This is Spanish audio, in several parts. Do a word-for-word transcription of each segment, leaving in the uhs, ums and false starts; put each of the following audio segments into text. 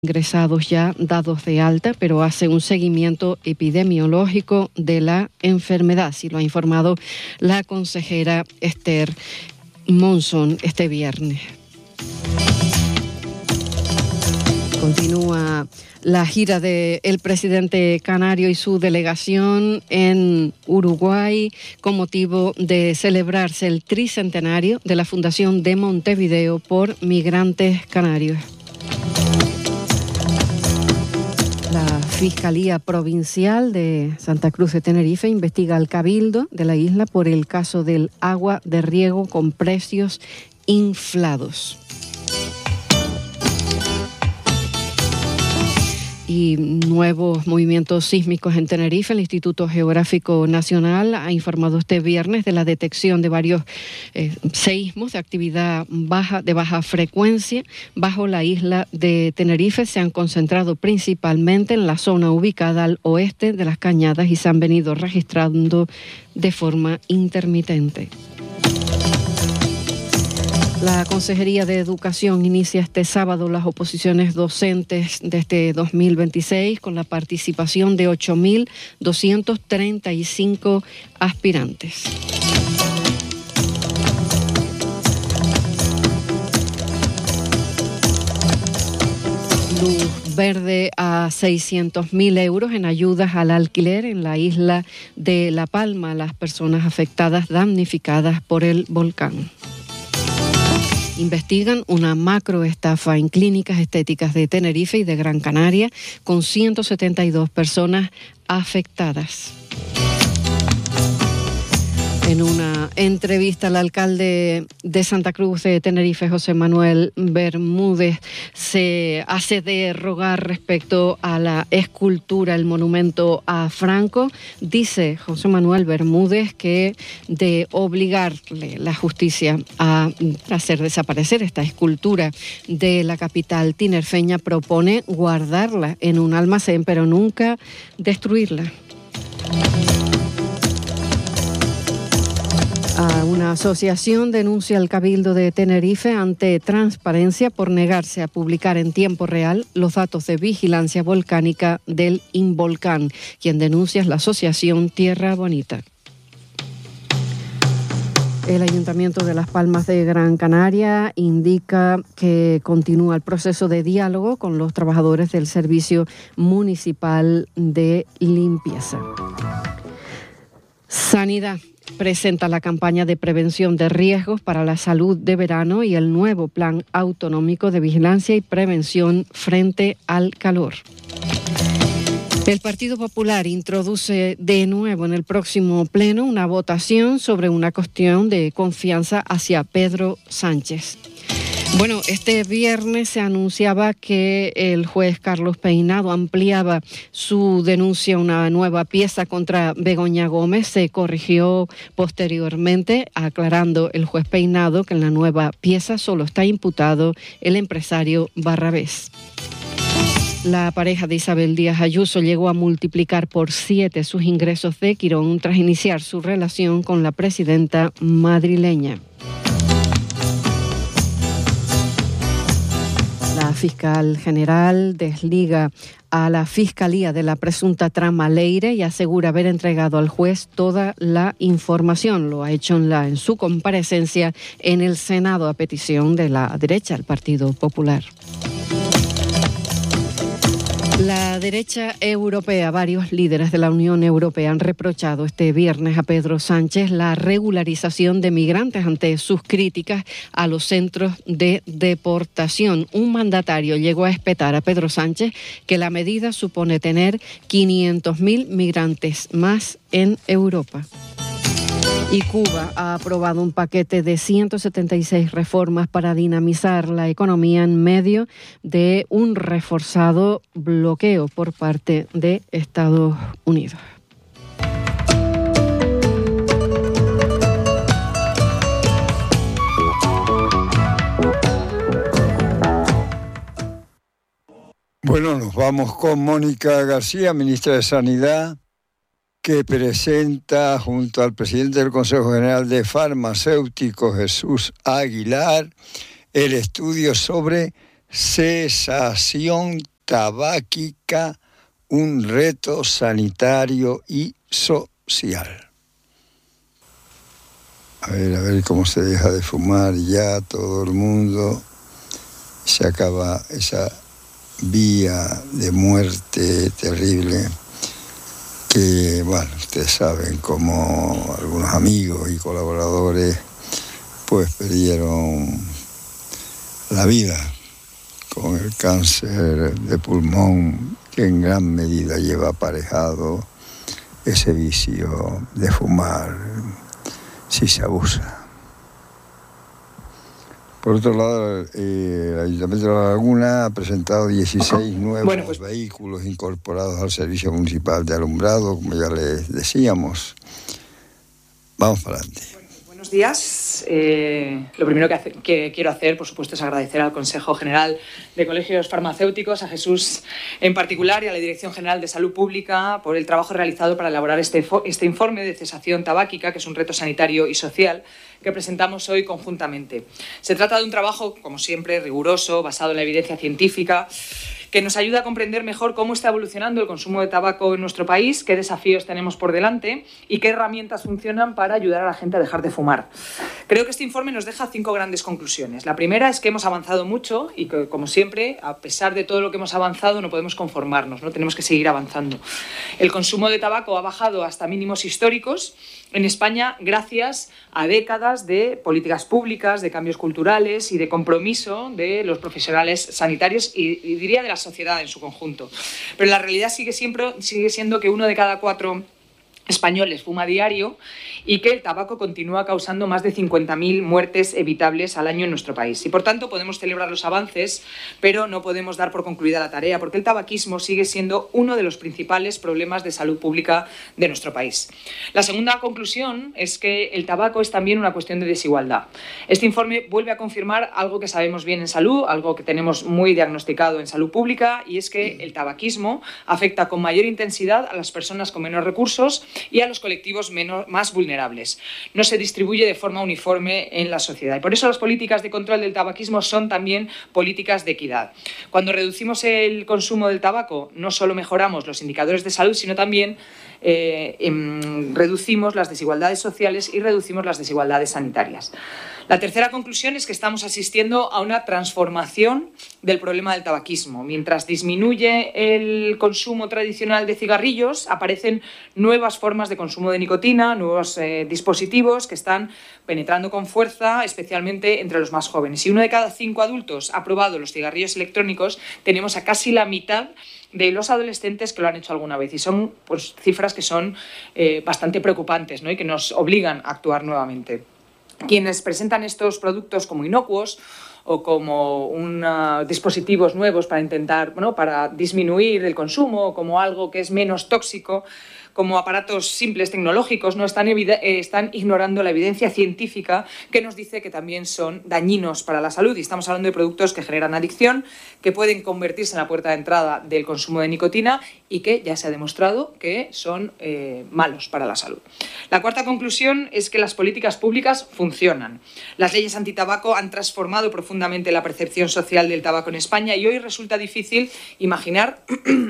ingresados ya dados de alta, pero hace un seguimiento epidemiológico de la enfermedad, así lo ha informado la consejera Esther Monson este viernes. Continúa la gira del presidente canario y su delegación en Uruguay con motivo de celebrarse el tricentenario de la Fundación de Montevideo por migrantes canarios. La Fiscalía Provincial de Santa Cruz de Tenerife investiga al Cabildo de la isla por el caso del agua de riego con precios inflados. Y nuevos movimientos sísmicos en Tenerife. El Instituto Geográfico Nacional ha informado este viernes de la detección de varios eh, seísmos de actividad baja, de baja frecuencia bajo la isla de Tenerife. Se han concentrado principalmente en la zona ubicada al oeste de las Cañadas y se han venido registrando de forma intermitente. La Consejería de Educación inicia este sábado las oposiciones docentes de este dos mil veintiséis con la participación de ocho mil doscientos treinta y cinco aspirantes. Luz verde a seiscientos mil euros en ayudas al alquiler en la isla de La Palma a las personas afectadas damnificadas por el volcán. Investigan una macroestafa en clínicas estéticas de Tenerife y de Gran Canaria con ciento setenta y dos personas afectadas. En una entrevista, el alcalde de Santa Cruz de Tenerife, José Manuel Bermúdez, se hace de rogar respecto a la escultura, el monumento a Franco. Dice José Manuel Bermúdez que de obligarle la justicia a hacer desaparecer esta escultura de la capital tinerfeña, propone guardarla en un almacén, pero nunca destruirla. Una asociación denuncia al Cabildo de Tenerife ante Transparencia por negarse a publicar en tiempo real los datos de vigilancia volcánica del Involcán. Quien denuncia es la asociación Tierra Bonita. El Ayuntamiento de Las Palmas de Gran Canaria indica que continúa el proceso de diálogo con los trabajadores del Servicio Municipal de Limpieza. Sanidad presenta la campaña de prevención de riesgos para la salud de verano y el nuevo plan autonómico de vigilancia y prevención frente al calor. El Partido Popular introduce de nuevo en el próximo pleno una votación sobre una cuestión de confianza hacia Pedro Sánchez. Bueno, este viernes se anunciaba que el juez Carlos Peinado ampliaba su denuncia a una nueva pieza contra Begoña Gómez. Se corrigió posteriormente, aclarando el juez Peinado que en la nueva pieza solo está imputado el empresario Barrabés. La pareja de Isabel Díaz Ayuso llegó a multiplicar por siete sus ingresos de Quirón tras iniciar su relación con la presidenta madrileña. La fiscal general desliga a la Fiscalía de la presunta trama Leire y asegura haber entregado al juez toda la información. Lo ha hecho en, la, en su comparecencia en el Senado a petición de la derecha, el Partido Popular. La derecha europea, varios líderes de la Unión Europea han reprochado este viernes a Pedro Sánchez la regularización de migrantes ante sus críticas a los centros de deportación. Un mandatario llegó a espetar a Pedro Sánchez que la medida supone tener quinientos mil migrantes más en Europa. Y Cuba ha aprobado un paquete de ciento setenta y seis reformas para dinamizar la economía en medio de un reforzado bloqueo por parte de Estados Unidos. Bueno, nos vamos con Mónica García, ministra de Sanidad, que presenta junto al presidente del Consejo General de Farmacéuticos, Jesús Aguilar, el estudio sobre cesación tabáquica, un reto sanitario y social. A ver, a ver cómo se deja de fumar ya todo el mundo. Se acaba esa vía de muerte terrible que, bueno, ustedes saben cómo algunos amigos y colaboradores pues perdieron la vida con el cáncer de pulmón que en gran medida lleva aparejado ese vicio de fumar si se abusa. Por otro lado, eh, el Ayuntamiento de La Laguna ha presentado dieciséis nuevos bueno, pues... vehículos incorporados al Servicio Municipal de Alumbrado, como ya les decíamos. Vamos para adelante. Bueno, buenos días. Eh, lo primero que, hace, que quiero hacer, por supuesto, es agradecer al Consejo General de Colegios Farmacéuticos, a Jesús en particular y a la Dirección General de Salud Pública por el trabajo realizado para elaborar este, este informe de cesación tabáquica, que es un reto sanitario y social, que presentamos hoy conjuntamente. Se trata de un trabajo, como siempre, riguroso, basado en la evidencia científica, que nos ayuda a comprender mejor cómo está evolucionando el consumo de tabaco en nuestro país, qué desafíos tenemos por delante y qué herramientas funcionan para ayudar a la gente a dejar de fumar. Creo que este informe nos deja cinco grandes conclusiones. La primera es que hemos avanzado mucho y que, como siempre, a pesar de todo lo que hemos avanzado, no podemos conformarnos, ¿no? Tenemos que seguir avanzando. El consumo de tabaco ha bajado hasta mínimos históricos en España gracias a décadas de políticas públicas, de cambios culturales y de compromiso de los profesionales sanitarios y, y diría de la sociedad en su conjunto. Pero la realidad sigue, siempre, sigue siendo que uno de cada cuatro españoles fuma a diario y que el tabaco continúa causando más de cincuenta mil muertes evitables al año en nuestro país. Y por tanto podemos celebrar los avances, pero no podemos dar por concluida la tarea, porque el tabaquismo sigue siendo uno de los principales problemas de salud pública de nuestro país. La segunda conclusión es que el tabaco es también una cuestión de desigualdad. Este informe vuelve a confirmar algo que sabemos bien en salud, algo que tenemos muy diagnosticado en salud pública, y es que el tabaquismo afecta con mayor intensidad a las personas con menos recursos y a los colectivos menos, más vulnerables. No se distribuye de forma uniforme en la sociedad. Y por eso las políticas de control del tabaquismo son también políticas de equidad. Cuando reducimos el consumo del tabaco, no solo mejoramos los indicadores de salud, sino también eh, em, reducimos las desigualdades sociales y reducimos las desigualdades sanitarias. La tercera conclusión es que estamos asistiendo a una transformación del problema del tabaquismo. Mientras disminuye el consumo tradicional de cigarrillos, aparecen nuevas formas de consumo de nicotina, nuevos eh, dispositivos que están penetrando con fuerza, especialmente entre los más jóvenes. Si uno de cada cinco adultos ha probado los cigarrillos electrónicos, tenemos a casi la mitad de los adolescentes que lo han hecho alguna vez. Y son pues, cifras que son eh, bastante preocupantes, ¿no? Y que nos obligan a actuar nuevamente. Quienes presentan estos productos como inocuos o como un, uh, dispositivos nuevos para intentar, bueno, para disminuir el consumo, como algo que es menos tóxico, como aparatos simples tecnológicos, no están, eh, están ignorando la evidencia científica que nos dice que también son dañinos para la salud. Y estamos hablando de productos que generan adicción, que pueden convertirse en la puerta de entrada del consumo de nicotina y que ya se ha demostrado que son eh, malos para la salud. La cuarta conclusión es que las políticas públicas funcionan. Las leyes antitabaco han transformado profundamente la percepción social del tabaco en España y hoy resulta difícil imaginar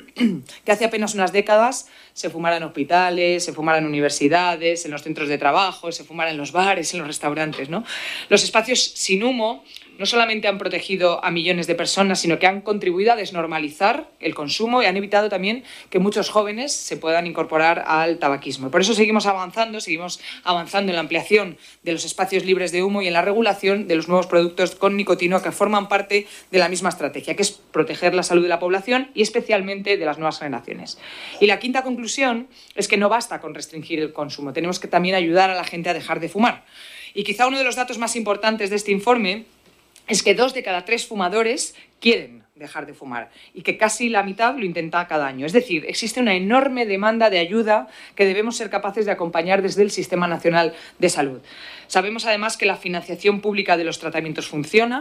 que hace apenas unas décadas se fumara en hospitales, se fumara en universidades, en los centros de trabajo, se fumara en los bares, en los restaurantes, ¿no? Los espacios sin humo no solamente han protegido a millones de personas, sino que han contribuido a desnormalizar el consumo y han evitado también que muchos jóvenes se puedan incorporar al tabaquismo. Y por eso seguimos avanzando, seguimos avanzando en la ampliación de los espacios libres de humo y en la regulación de los nuevos productos con nicotina que forman parte de la misma estrategia, que es proteger la salud de la población y especialmente de las nuevas generaciones. Y la quinta conclusión es que no basta con restringir el consumo, tenemos que también ayudar a la gente a dejar de fumar. Y quizá uno de los datos más importantes de este informe es que dos de cada tres fumadores quieren dejar de fumar y que casi la mitad lo intenta cada año. Es decir, existe una enorme demanda de ayuda que debemos ser capaces de acompañar desde el Sistema Nacional de Salud. Sabemos además que la financiación pública de los tratamientos funciona.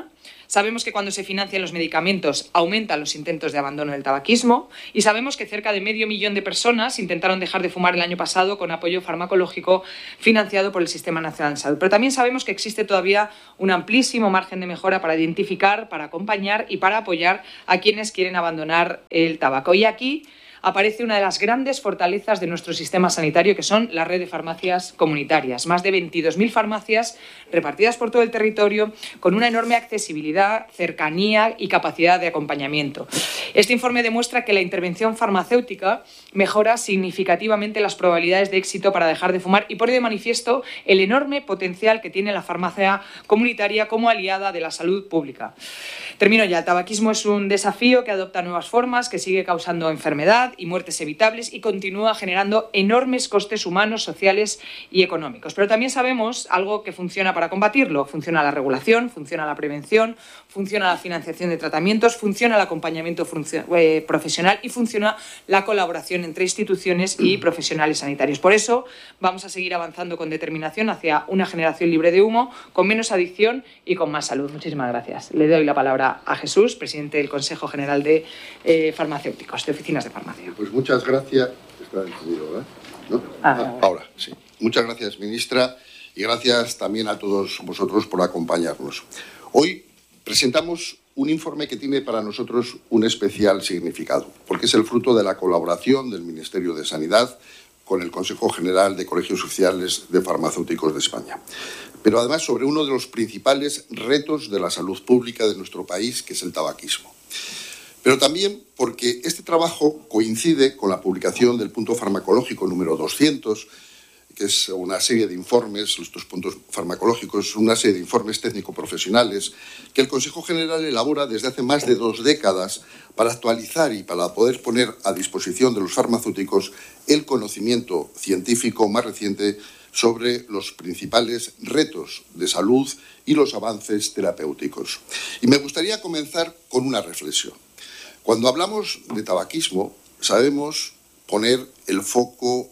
Sabemos que cuando se financian los medicamentos aumentan los intentos de abandono del tabaquismo y sabemos que cerca de medio millón de personas intentaron dejar de fumar el año pasado con apoyo farmacológico financiado por el Sistema Nacional de Salud. Pero también sabemos que existe todavía un amplísimo margen de mejora para identificar, para acompañar y para apoyar a quienes quieren abandonar el tabaco. Y aquí aparece una de las grandes fortalezas de nuestro sistema sanitario, que son la red de farmacias comunitarias. Más de veintidós mil farmacias repartidas por todo el territorio, con una enorme accesibilidad, cercanía y capacidad de acompañamiento. Este informe demuestra que la intervención farmacéutica mejora significativamente las probabilidades de éxito para dejar de fumar y pone de manifiesto el enorme potencial que tiene la farmacia comunitaria como aliada de la salud pública. Termino ya. El tabaquismo es un desafío que adopta nuevas formas, que sigue causando enfermedad y muertes evitables y continúa generando enormes costes humanos, sociales y económicos. Pero también sabemos algo que funciona para combatirlo. Funciona la regulación, funciona la prevención, funciona la financiación de tratamientos, funciona el acompañamiento eh, profesional y funciona la colaboración entre instituciones y profesionales sanitarios. Por eso vamos a seguir avanzando con determinación hacia una generación libre de humo, con menos adicción y con más salud. Muchísimas gracias. Le doy la palabra a Jesús, presidente del Consejo General de eh, Farmacéuticos, de Oficinas de Farmacia. Pues muchas gracias. Está encendido, ¿verdad? ¿No? Ah, Ahora, sí. Muchas gracias, ministra, y gracias también a todos vosotros por acompañarnos. Hoy presentamos un informe que tiene para nosotros un especial significado, porque es el fruto de la colaboración del Ministerio de Sanidad con el Consejo General de Colegios Oficiales de Farmacéuticos de España. Pero además sobre uno de los principales retos de la salud pública de nuestro país, que es el tabaquismo. Pero también porque este trabajo coincide con la publicación del punto farmacológico número doscientos, que es una serie de informes, estos puntos farmacológicos, una serie de informes técnico-profesionales que el Consejo General elabora desde hace más de dos décadas para actualizar y para poder poner a disposición de los farmacéuticos el conocimiento científico más reciente sobre los principales retos de salud y los avances terapéuticos. Y me gustaría comenzar con una reflexión. Cuando hablamos de tabaquismo, sabemos poner el foco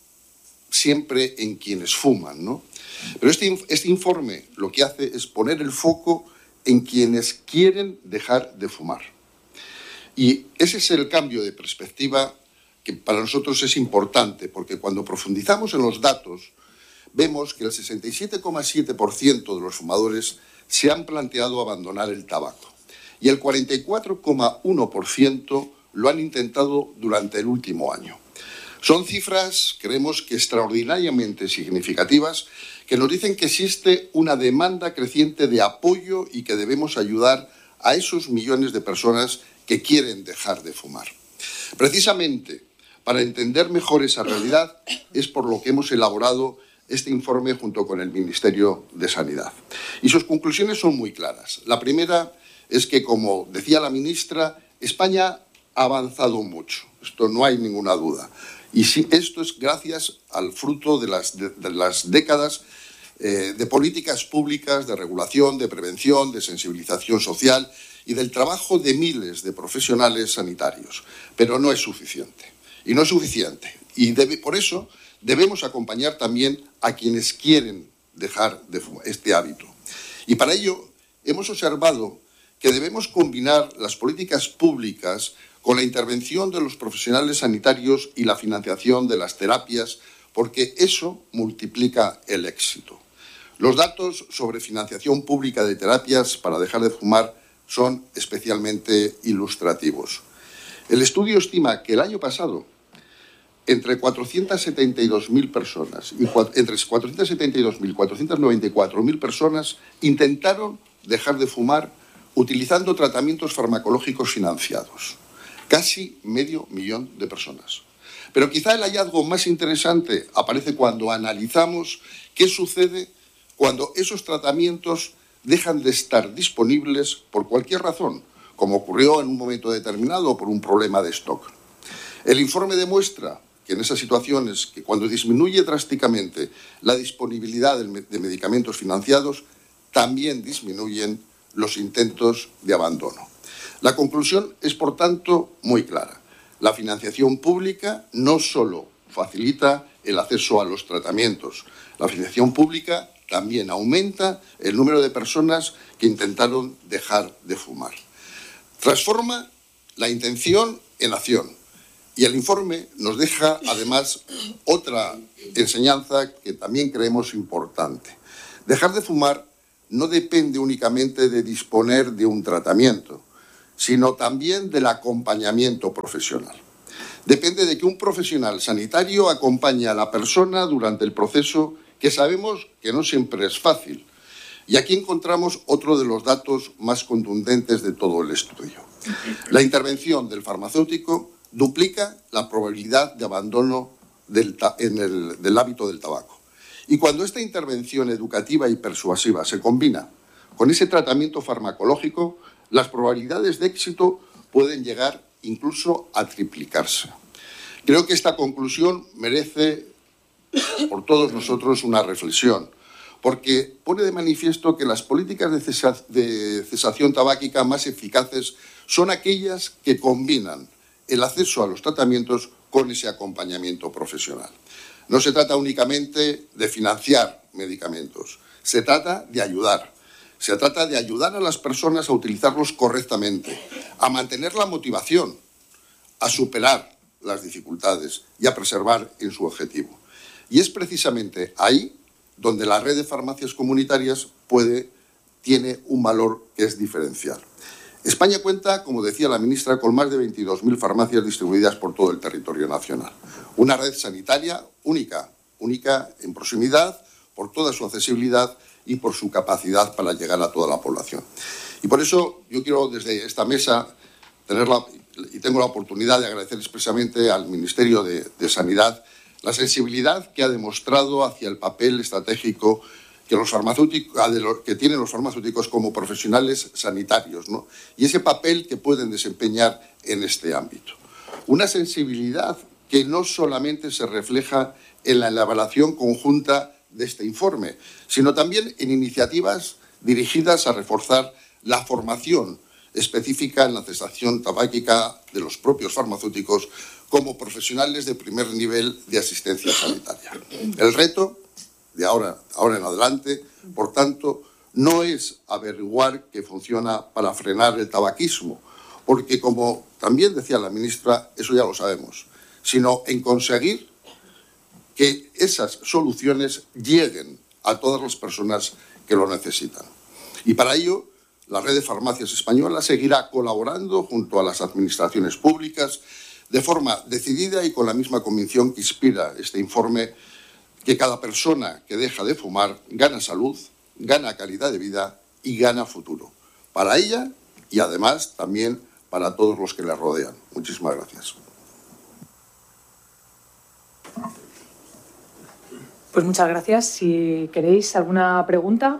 siempre en quienes fuman, ¿no? Pero este, este informe lo que hace es poner el foco en quienes quieren dejar de fumar. Y ese es el cambio de perspectiva que para nosotros es importante, porque cuando profundizamos en los datos, vemos que el sesenta y siete coma siete por ciento de los fumadores se han planteado abandonar el tabaco y el cuarenta y cuatro coma uno por ciento lo han intentado durante el último año. Son cifras, creemos que extraordinariamente significativas, que nos dicen que existe una demanda creciente de apoyo y que debemos ayudar a esos millones de personas que quieren dejar de fumar. Precisamente para entender mejor esa realidad es por lo que hemos elaborado este informe junto con el Ministerio de Sanidad. Y sus conclusiones son muy claras. La primera es que, como decía la ministra, España ha avanzado mucho. Esto no hay ninguna duda. Y sí, esto es gracias al fruto de las, de, de las décadas eh, de políticas públicas, de regulación, de prevención, de sensibilización social y del trabajo de miles de profesionales sanitarios. Pero no es suficiente. Y no es suficiente. Y debe, por eso debemos acompañar también a quienes quieren dejar de fumar este hábito. Y para ello hemos observado que debemos combinar las políticas públicas con la intervención de los profesionales sanitarios y la financiación de las terapias, porque eso multiplica el éxito. Los datos sobre financiación pública de terapias para dejar de fumar son especialmente ilustrativos. El estudio estima que el año pasado entre cuatrocientas setenta y dos mil personas y entre cuatrocientas setenta y dos mil y cuatrocientas noventa y cuatro mil personas intentaron dejar de fumar utilizando tratamientos farmacológicos financiados. Casi medio millón de personas. Pero quizá el hallazgo más interesante aparece cuando analizamos qué sucede cuando esos tratamientos dejan de estar disponibles por cualquier razón, como ocurrió en un momento determinado o por un problema de stock. El informe demuestra que en esas situaciones, que cuando disminuye drásticamente la disponibilidad de medicamentos financiados, también disminuyen los intentos de abandono. La conclusión es, por tanto, muy clara. La financiación pública no solo facilita el acceso a los tratamientos, la financiación pública también aumenta el número de personas que intentaron dejar de fumar. Transforma la intención en acción. Y el informe nos deja, además, otra enseñanza que también creemos importante. Dejar de fumar no depende únicamente de disponer de un tratamiento, sino también del acompañamiento profesional. Depende de que un profesional sanitario acompañe a la persona durante el proceso, que sabemos que no siempre es fácil. Y aquí encontramos otro de los datos más contundentes de todo el estudio. La intervención del farmacéutico duplica la probabilidad de abandono del, en el, del hábito del tabaco. Y cuando esta intervención educativa y persuasiva se combina con ese tratamiento farmacológico, las probabilidades de éxito pueden llegar incluso a triplicarse. Creo que esta conclusión merece por todos nosotros una reflexión, porque pone de manifiesto que las políticas de, cesa, de cesación tabáquica más eficaces son aquellas que combinan el acceso a los tratamientos con ese acompañamiento profesional. No se trata únicamente de financiar medicamentos, se trata de ayudar. Se trata de ayudar a las personas a utilizarlos correctamente, a mantener la motivación, a superar las dificultades y a preservar en su objetivo. Y es precisamente ahí donde la red de farmacias comunitarias puede, tiene un valor que es diferencial. España cuenta, como decía la ministra, con más de veintidós mil farmacias distribuidas por todo el territorio nacional. Una red sanitaria única, única en proximidad, por toda su accesibilidad y por su capacidad para llegar a toda la población. Y por eso yo quiero desde esta mesa tener la, y tengo la oportunidad de agradecer expresamente al Ministerio de, de Sanidad la sensibilidad que ha demostrado hacia el papel estratégico que, los farmacéuticos, que tienen los farmacéuticos como profesionales sanitarios, ¿no? Y ese papel que pueden desempeñar en este ámbito. Una sensibilidad que no solamente se refleja en la elaboración conjunta de este informe, sino también en iniciativas dirigidas a reforzar la formación específica en la cesación tabáquica de los propios farmacéuticos como profesionales de primer nivel de asistencia sanitaria. El reto de ahora, ahora en adelante, por tanto, no es averiguar qué funciona para frenar el tabaquismo, porque como también decía la ministra, eso ya lo sabemos, sino en conseguir que esas soluciones lleguen a todas las personas que lo necesitan. Y para ello, la red de farmacias española seguirá colaborando junto a las administraciones públicas de forma decidida y con la misma convicción que inspira este informe, que cada persona que deja de fumar gana salud, gana calidad de vida y gana futuro. Para ella y además también para todos los que la rodean. Muchísimas gracias. Pues muchas gracias. Si queréis alguna pregunta.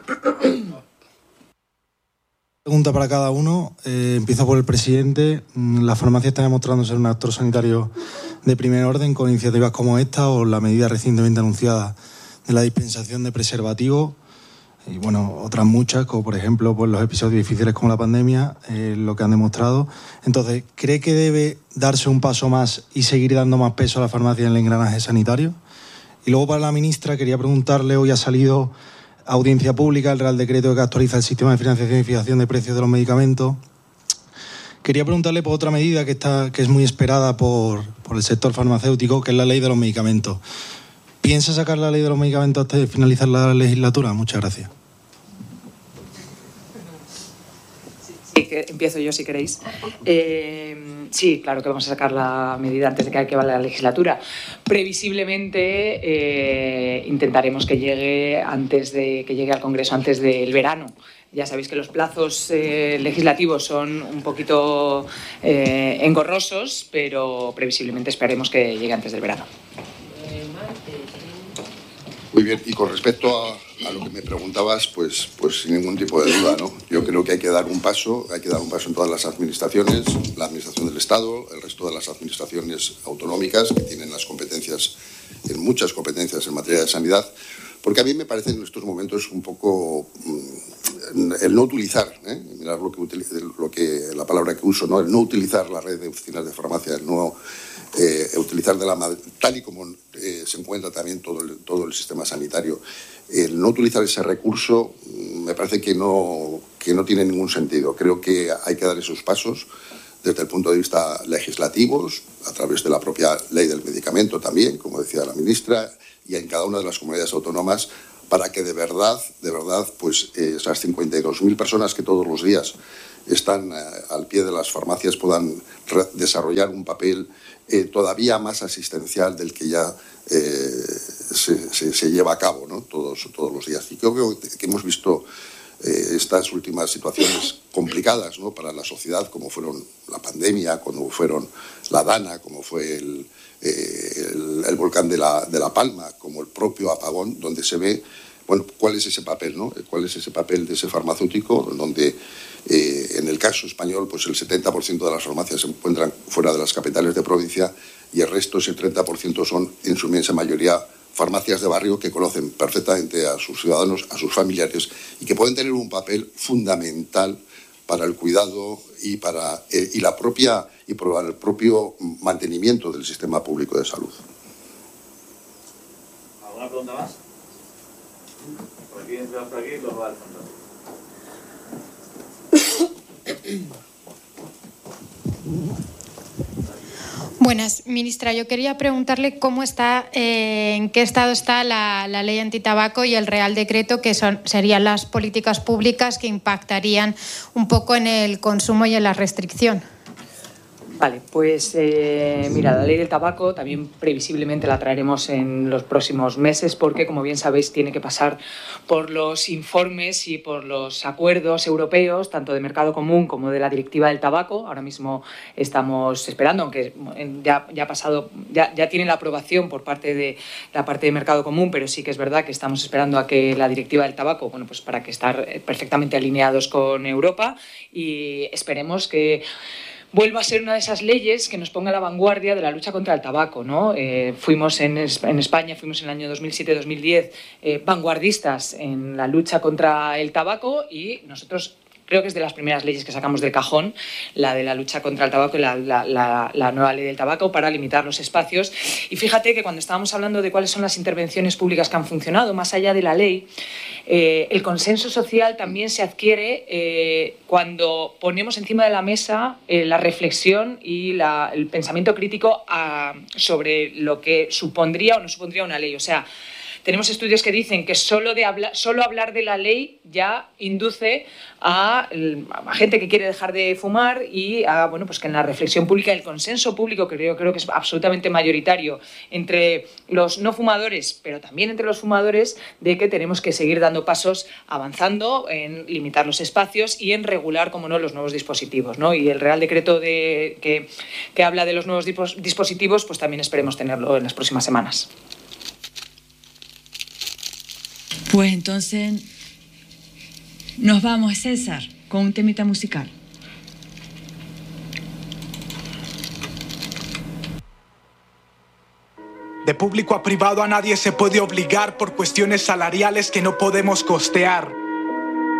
Pregunta para cada uno. Eh, empiezo por el presidente. La farmacia está demostrando ser un actor sanitario de primer orden con iniciativas como esta o la medida recientemente anunciada de la dispensación de preservativos y bueno, otras muchas, como por ejemplo pues, los episodios difíciles como la pandemia, eh, lo que han demostrado. Entonces, ¿cree que debe darse un paso más y seguir dando más peso a la farmacia en el engranaje sanitario? Y luego para la ministra quería preguntarle, hoy ha salido a audiencia pública el Real Decreto que actualiza el sistema de financiación y fijación de precios de los medicamentos. Quería preguntarle por otra medida que, está, que es muy esperada por, por el sector farmacéutico, que es la ley de los medicamentos. ¿Piensa sacar la ley de los medicamentos hasta finalizar la legislatura? Muchas gracias. Sí, que empiezo yo si queréis. Eh, sí, claro que vamos a sacar la medida antes de que acabe la legislatura. Previsiblemente eh, intentaremos que llegue antes de que llegue al Congreso antes del verano. Ya sabéis que los plazos eh, legislativos son un poquito eh, engorrosos, pero previsiblemente esperaremos que llegue antes del verano. Muy bien, y con respecto a, a lo que me preguntabas, pues, pues sin ningún tipo de duda, ¿no? Yo creo que hay que dar un paso, hay que dar un paso en todas las administraciones, la administración del Estado, el resto de las administraciones autonómicas que tienen las competencias, en muchas competencias en materia de sanidad, porque a mí me parece en estos momentos un poco mmm, el no utilizar, ¿eh? mirar lo que, lo que, la palabra que uso, ¿no? El no utilizar la red de oficinas de farmacia, el no eh, utilizar de la tal y como eh, se encuentra también todo el, todo el sistema sanitario. El no utilizar ese recurso me parece que no, que no tiene ningún sentido. Creo que hay que dar esos pasos desde el punto de vista legislativos, a través de la propia ley del medicamento también, como decía la ministra, y en cada una de las comunidades autónomas, para que de verdad, de verdad, pues eh, esas cincuenta y dos mil personas que todos los días están eh, al pie de las farmacias puedan desarrollar un papel eh, todavía más asistencial del que ya eh, se, se, se lleva a cabo, ¿no? todos, todos los días. Y creo que hemos visto eh, estas últimas situaciones complicadas, ¿no? para la sociedad, como fueron la pandemia, como fueron la Dana, como fue el, eh, el, el volcán de la, de la Palma, como el propio apagón, donde se ve bueno, cuál es ese papel, ¿no? cuál es ese papel de ese farmacéutico, donde eh, en el caso español pues el setenta por ciento de las farmacias se encuentran fuera de las capitales de provincia y el resto, ese treinta por ciento, son en su inmensa mayoría farmacias de barrio que conocen perfectamente a sus ciudadanos, a sus familiares y que pueden tener un papel fundamental para el cuidado y para eh, y la propia y para el propio mantenimiento del sistema público de salud. ¿Alguna pregunta más? Por aquí, entramos por aquí, luego va al fondo. Buenas, ministra. Yo quería preguntarle cómo está, eh, en qué estado está la, la ley antitabaco y el Real Decreto, que son, serían las políticas públicas que impactarían un poco en el consumo y en la restricción. Vale, pues eh, mira, la ley del tabaco también previsiblemente la traeremos en los próximos meses porque, como bien sabéis, tiene que pasar por los informes y por los acuerdos europeos, tanto de mercado común como de la directiva del tabaco. Ahora mismo estamos esperando, aunque ya, ya ha pasado, ya, ya tiene la aprobación por parte de la parte de mercado común, pero sí que es verdad que estamos esperando a que la directiva del tabaco, bueno, pues para que estar perfectamente alineados con Europa y esperemos que vuelva a ser una de esas leyes que nos ponga a la vanguardia de la lucha contra el tabaco, ¿no? Eh, fuimos en, en España, fuimos en el año dos mil siete dos mil diez eh, vanguardistas en la lucha contra el tabaco y nosotros creo que es de las primeras leyes que sacamos del cajón, la de la lucha contra el tabaco y la, la, la, la nueva ley del tabaco para limitar los espacios. Y fíjate que cuando estábamos hablando de cuáles son las intervenciones públicas que han funcionado, más allá de la ley, eh, el consenso social también se adquiere eh, cuando ponemos encima de la mesa eh, la reflexión y la, el pensamiento crítico a, sobre lo que supondría o no supondría una ley. O sea, tenemos estudios que dicen que solo, de habla, solo hablar de la ley ya induce a, a gente que quiere dejar de fumar y a, bueno, pues que en la reflexión pública, el consenso público, que yo creo que es absolutamente mayoritario entre los no fumadores, pero también entre los fumadores, de que tenemos que seguir dando pasos avanzando en limitar los espacios y en regular, como no, los nuevos dispositivos, ¿no? Y el Real Decreto de, que, que habla de los nuevos dispositivos, pues también esperemos tenerlo en las próximas semanas. Pues entonces nos vamos, César, con un temita musical. De público a privado a nadie se puede obligar por cuestiones salariales que no podemos costear.